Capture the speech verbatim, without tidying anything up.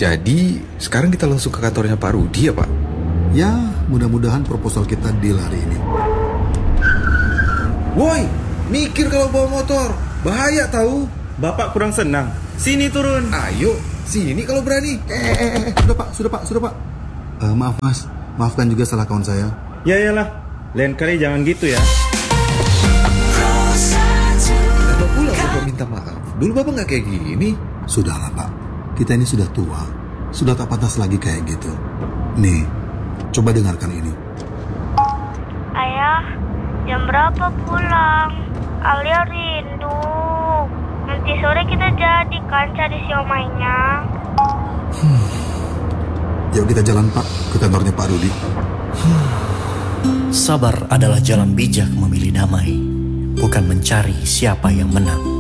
Jadi sekarang kita langsung ke kantornya Pak Rudi ya Pak? Ya, mudah-mudahan proposal kita deal hari ini. Woi, mikir kalau bawa motor, bahaya tahu. Bapak kurang senang. Sini turun. Ayo, sini kalau berani. Eh, eh, eh, eh, sudah Pak, sudah Pak, sudah Pak. Uh, maaf Mas, maafkan juga salah kawan saya. Ya iyalah, lain kali jangan gitu ya. Kenapa pula Bapak minta maaf? Dulu Bapak nggak kayak gini. Sudahlah Pak, kita ini sudah tua, sudah tak pantas lagi kayak gitu. Nih, coba dengarkan ini. Ayah, jam berapa pulang? Alia rindu. Nanti sore kita jadi kan cari siomainya. Hmm. Yuk kita jalan Pak, ke kantornya Pak Rudi. Sabar adalah jalan bijak memilih damai, bukan mencari siapa yang menang.